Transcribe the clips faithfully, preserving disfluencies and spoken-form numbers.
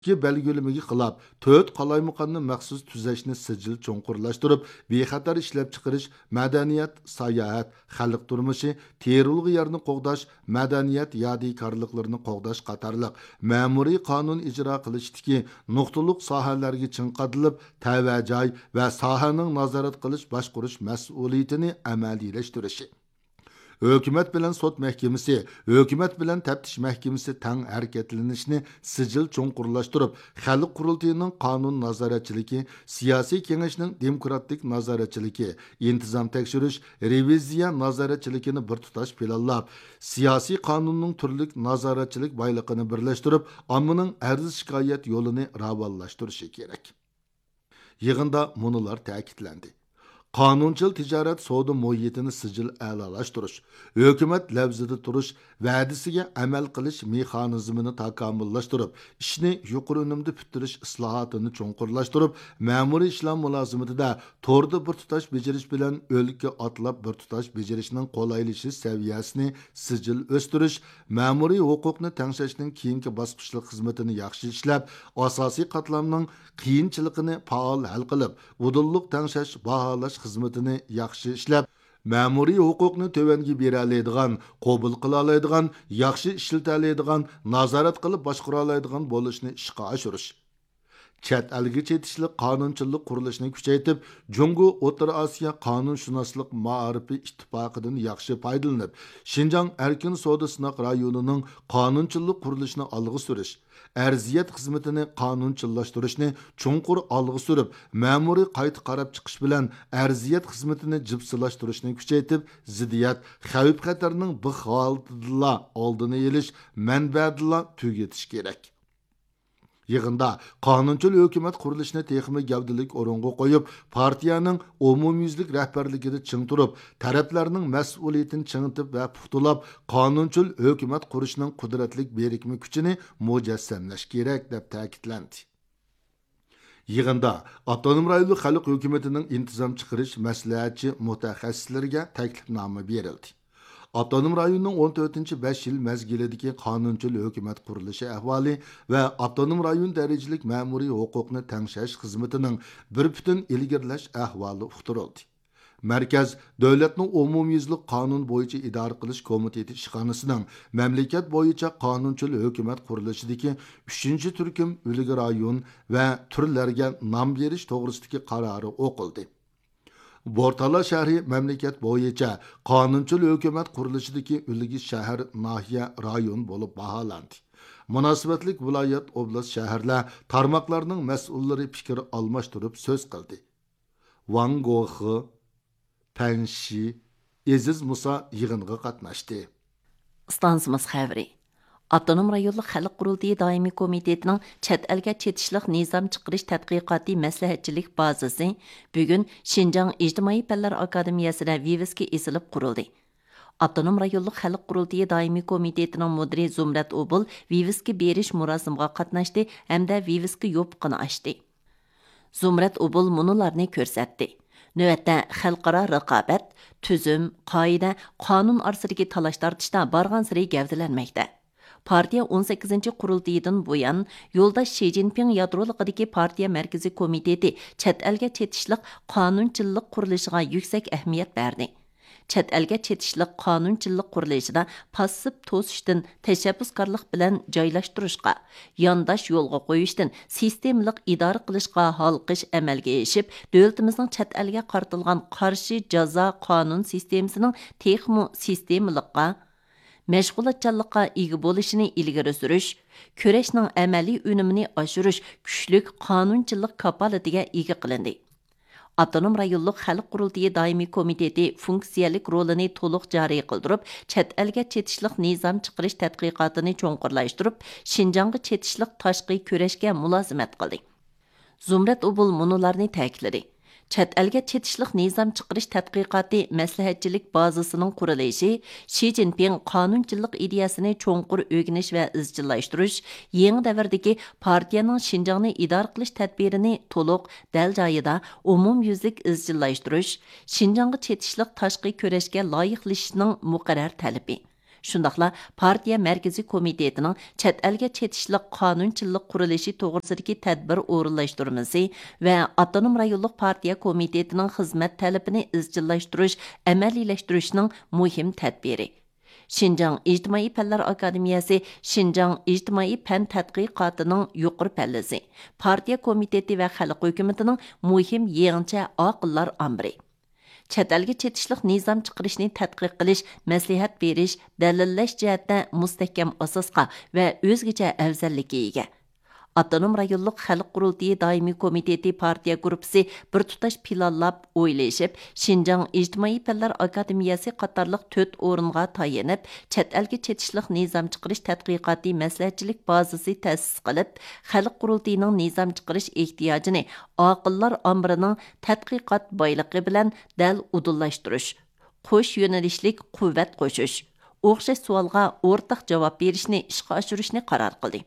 ki belgilimiga qilab, to'rt qalaymuqanni maxsus tuzashni sijil cho'nqurlashtirib, bexatar ishlab chiqarish, madaniyat, sayohat, xalq turmushi, terilg'i yerni qo'g'dash, madaniyat yodikorliklarini qo'g'dash qatorliq ma'muriy qonun ijro qilishdagi nuqtaliq sohalarga chinqadilib, tavajoy va sohaning nazorat qilish, boshqarish mas'uliyatini amaliylashtirishi. Hökumət bilan sot məhkəməsi, hökumət bilan təftiş məhkəməsi tang harakatlanishni sijil cho'nqurlashtirib, xalq qurultayının qonun nazoratchiligi, siyosiy kengashning demokratik nazoratchiligi, intizom tekshirish, reviziya nazoratchiligini bir tutash planlab, siyosiy qonunning turlik nazoratchilik boyliqini birlashtirib, ommaning arz shikoyat yo'lini ravonlashtirishi kerak. Yig'inda munolar ta'kidlandi. Qonunchil tijorat savdo muhitini sijil a'lolashtirish, hukumat lavzida turish, va'dasiga amal qilish mexanizmini takomillashtirib, ishni yuqori unumda bitirish islohotini cho'nqurlashtirib, ma'muriy ishlar mulozimatida to'rda bir tutash bejirish bilan o'lka otlab bir tutash bejirishning qo'laylishi saviyasini sijil o'stirish, ma'muriy huquqni tangshashning keyingi bosqichli xizmatini yaxshi ishlab, asosiy qatlamning qiyinchiligini faol hal qilib, udulliq tangshash baholash xizmatini yaxshi ishlab, ma'muriy huquqni tövanga bera oladigan, qabul qila oladigan, yaxshi ishlata oladigan, nazorat qilib boshqara oladigan bo'lishni ishga oshirish. Chet elga chetishlik qonunchilik qurilishini kuchaytirib, Jungo O'rta Osiyo qonunshunoslik ma'arifi ittifoqidan yaxshi foydalanib, Xinjiang erkin savdo sinoq rayonining qonunchilik qurilishini olg'a surish, arziyat xizmatini qonunchillashtirishni chunqur olg'a surib, ma'muriy qayta qarab chiqish bilan arziyat xizmatini jipsilashtirishni kuchaytirib, ziddiyat, xavf xatarning bu holatida oldini olish, manbadilla tugatish kerak. Yig'inda qonunchil hukumat qurilishini texnik gavdalik o'ringa qo'yib, partiyaning umumyuzlik rahbarligida ching turib, taraflarning mas'uliyatini chingitib va puxtalab, qonunchil hukumat qurishning qudratlik berikmi kuchini mujassamlash kerak deb ta'kidlandi. Yig'inda avtonom rayonlik xalq hukumatining intizom chiqarish maslahatchi mutaxassislariga taklifnoma berildi. Avtonom rayonning o'n to'rtinchi besh yil mezgilidagi qonunchil hukumat qurilishi ahvoli va avtonom rayon darajalik ma'muriy huquqni tangshash xizmatining bir butun ilgirlash ahvoli uqtirildi. Markaz davlatning umumyuzlik qonun bo'yicha idora qilish komiteti ishxonasining mamlakat bo'yicha qonunchil hukumat qurilishidagi uchinchi turkum ulg'ur rayon va turlarga nom berish to'g'risidagi qarori o'qildi. Bortala shahri mamlakat bo'yicha qonunchil hukumat qurilishidagi ulgi shahar nahiya rayon bo'lib baholandi. Munosabatlik viloyat oblast shaharlar tarmoqlarining mas'ullari fikr almashtirib so'z qildi. Wang Goxi, Panshi, Aziz Musa yig'inga qatnashdi. Stansimiz xavri. Avtonom rayonluq xalq qurultayı daimi komitetining chet elga chetishliq nizam chiqarish tadqiqoti maslahatchilik bazasi bugun Xinjiang ijtimoiy fanlar akademiyasida Vivsga esilib qurildi. Avtonom rayonluq xalq qurultayı daimi komitetining mudiri Zumrat Obul Vivsga berish murosimiga qatnashdi hamda Vivsga yo'piqini ochdi. Zumrat Obul munolarni ko'rsatdi. Növətdə xalqara raqabət, tüzüm, qoida, qonun orsidagi talash tortishda bargan siri gavdalanmoqda. Partiya o'n sakkizinchi qurultayıdan buyan Yo'ldosh Shi Jinping yadroliqidagi partiya markaziy komiteti chet elga chetishliq qonunchilik qurilishiga yuksak ahamiyat berdi. Chet elga chetishliq qonunchilik qurilishida passiv to'sishdan tashabbuskorlik bilan joylashtirishga, yondash yo'lga qo'yishdan sistemalik idora qilishga halqish amalga eshib, davlatimizning chet elga qartilgan qarshi jazo qonun sistemasining texmo sistemalikqa mashg'ulotchanlikqa ega bo'lishini ilgari surish, kurashning amaliy unumini oshirish kuchlik qonunchilik kapolatiga ega qilindi. Avtonom rayonluq xalq qurultayı daimi komiteti funksiyalik rolini to'liq joriy qildirib, chet elga chetishliq nizam chiqarish tadqiqotini cho'nqurlashtirib, Xinjiangga chetishliq tashqi kurashga mulozimat qildi. Zumrat Obul munolarni ta'kidladi. Chet elga chetishliq nizam chiqarish tadqiqoti maslahatchilik bazasining qurilishi Shi Jinping qonunchilik ideyasini cho'nqur o'rganish va izchillashtirish, yangi davrdagi partiyaning Xinjiangni idora qilish tadbirini to'liq dal joyida umumyuzlik izchillashtirish, Xinjiangga chetishliq tashqi kurashga loyiqlashishning muqarrar talabi. Shundaqla partiya mərkəzi komitetinin chet elga chetishlik qonunchilik qurilishi to'g'risidagi tadbir o'rinlashtirmasi va Avtonom rayonluq partiya komitetining xizmat talabini izchillashtirish, amaliylashtiriishning muhim tadbiri. Şinjan İctimai Fənlər Akademiyası Şinjan İctimai Fən Tədqiqatının yuqori pəllisi, partiya komiteti və xalq hökumətinin muhim yığınca aqıllar amri. Chet elga chetishlik nizam chiqarishni tadqiq qilish, maslahat berish, dalillash jihatda mustahkam asosga va o'zgacha afzallikka ega. Avtonom rayonluq xalq qurultiyi daimiy komiteti partiya gruppasi bir tutash planlab, o'ylashib, Şinjan İctimai Fənlər Akademiyası qatarlıq to'rt o'ringa tayinib, chet elga chetishlik nizam chiqarish tadqiqoti maslahatchilik bazasi ta'sis qilib, xalq qurultiyining nizam chiqarish ehtiyojini aqillar amrining tadqiqot boyligi bilan dal udullashtirish, qo'sh yo'nalishlik quvvat qo'shish, o'xshash savolga o'rtaq javob berishni ishga oshirishni qaror qildi.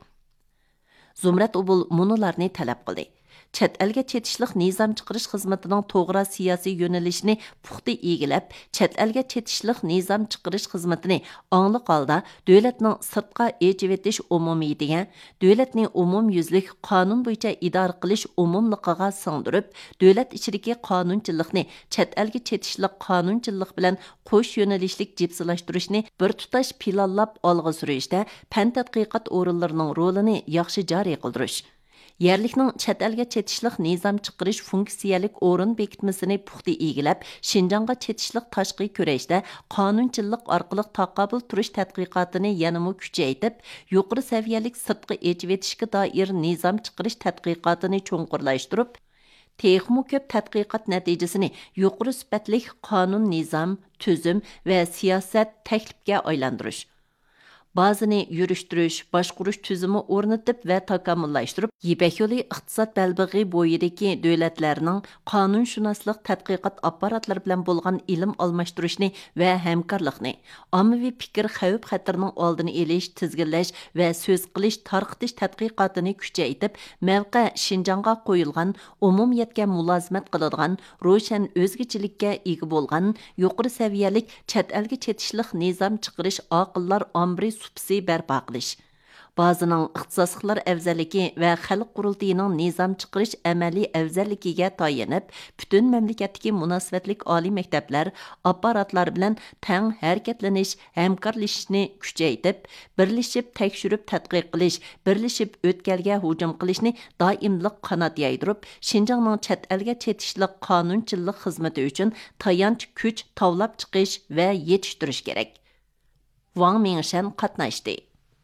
Zumrat Ubul munularni talab qildi. Chet elga chetishlik nizam chiqarish xizmatining to'g'ri siyosiy yo'nalishini puxta egilab, chet elga chetishlik nizam chiqarish xizmatini ongli holda davlatning sirtqa echivetish umumiyatiga, davlatning umumyuzlik qonun bo'yicha idora qilish umumligiga singdirib, davlat ichidagi qonunchilikni chet elga chetishlik qonunchilik bilan qo'sh yo'nalishlik jipsilashtirishni bir tutash planlab olg'a surishda fan tadqiqot o'rinlarining rolini yaxshi joriy qildirish. Yerlikning chet elga chetishlik nizam chiqarish funksiyalik o'rin bekitmasini puxta egilab, Şinjanga chetishlik tashqi kurashda qonunchilik orqali taqobil turish tadqiqotini yanada kuchaytirib, yuqori saviyalik sirtqi echvetishga doir nizam chiqarish tadqiqotini cho'nqurlashtirib, texmo ko'p tadqiqot natijasini yuqori sifatlik qonun nizam, tuzum va siyosat taklifga aylantirish. Bazını yürüştürüş, başquruş tüzümü o'rnatib va takomillashtirib, Yipak yo'li iqtisod balbig'i bo'yidagi davlatlarning qonunshunoslik tadqiqot apparatlari bilan bo'lgan ilm almashtirishni va hamkorlikni, ommaviy fikr xavf-xatarning oldini olish, tizginlash va so'z qilish, tarqitish tadqiqotini kuchaytirib, mavqa Şinjanga qo'yilgan, umumiyatga mulozimat qiladigan, ro'shan o'zgachilikka ega bo'lgan, yuqori saviyalik chet elga chetishlik nizam chiqarish aqillar amri supsi barpo qilish. Ba'zining ixtisosliklar afzalligi va xalq qurultiyining nizam chiqarish amaliy afzalligiga tayanib, butun mamlakatdagi munosabatlik oliy maktablar, apparatlar bilan tang harakatlanish, hamkorlashishni kuchaytirib, birlashib tekshirib tadqiq qilish, birlashib o'tkalga hujum qilishni doimlik qanot yaydirib, Şinjangning chet elga chetishlik qonunchilik xizmati uchun tayanch kuch tavlab chiqish va yetishtirish kerak. Wang Mingshan qatnashdi.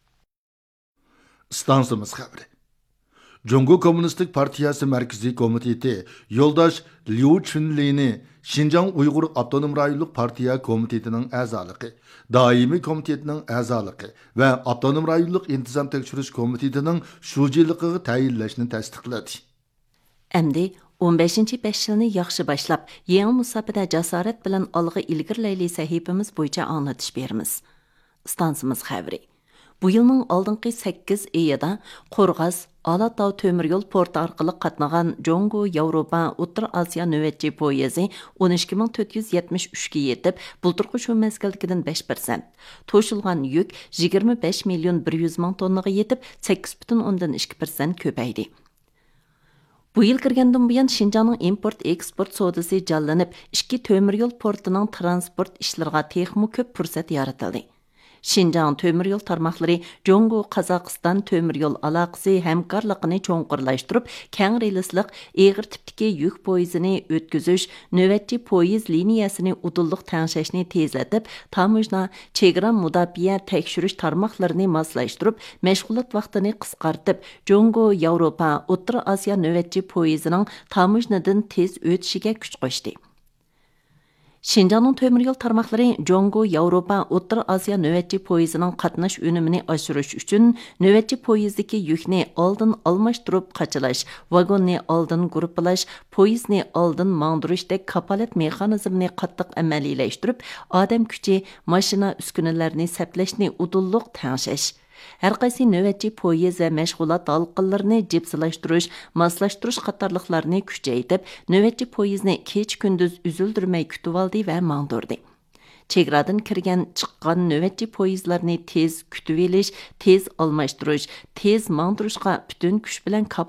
Stansimiz xabari. Jungo Kommunistik Partiyasi Markaziy Komiteti yo'ldosh Liu Chunlini Şinjan Uyg'ur Avtonom rayonluq partiya komitetining a'zoligi, doimiy komitetining a'zoligi va Avtonom rayonluq intizom tekshirish komitetining shujiligiga tayinlashni tasdiqladi. Endi o'n beshinchi besh yilni yaxshi boshlab, yangi musofada jasorat bilan olg'a ilgirlayli sahifamiz bo'yicha anglatish beramiz. Stansimiz xabari. Bu yılning oldingi sakkiz oyida Qo'rg'as Alatau temir yo'l porti orqali qatnagan Jongo Yevropa O'rta Osiyo navbatchi poyezi o'n ikki ming to'rt yuz yetmish uch ga yetib, bulturqi shu mezgildagidan besh prosent. To'shilgan yuk yigirma besh million bir yuz ming tonnaga yetib, sakkiz butun o'ndan ikki prosent ko'paydi. Bu yil kirgandan buyon Şinjanning import-eksport savdosi jonlanib, ikki temir yo'l portining transport ishlariga texmo ko'p fursat yaratildi. Şinjan temir yo'l tarmoqlari Jongo Qozog'iston temir yo'l aloqasi hamkorligini cho'nqurlashtirib, keng relisliq eg'ir tipdagi yuk poyezini o'tkazish, navbatchi poyez liniyasini udulliq tangshashni tezlatib, tamojna, chegara mudofaa tekshirish tarmoqlarini moslashtirib, mashg'ulot vaqtini qisqartib, Jongo Yevropa O'rta Osiyo navbatchi poyezining tamojnadan tez o'tishiga kuch qo'shdi. Şinjanning temir yo'l tarmoqlari Jongo Yevropa O'rta Osiyo navbatchi poyezining qatnash unumini oshirish uchun navbatchi poyezdagi yukni oldin almashtirib qachilash, vagonni oldin guruhlash, poyezni oldin mangdirishdek kapolat mexanizmini qattiq amaliylashtirib, odam kuchi, mashina uskunalarni saplashni udulliq tangshash. Her qaysi növbətçi poyez və məşğulat halqalarını cipsilashtirish, maslashtirish qatarlıqlarını kuchaytirib, növbətçi poyezni kech kunduz üzüldürmey kütüb aldı və mangdurdi. chegaradan kirgan chiqqan navbatchi poyezdlarni tez kutib olish, tez almashtirish, tez mangdirishga butun kuch bilan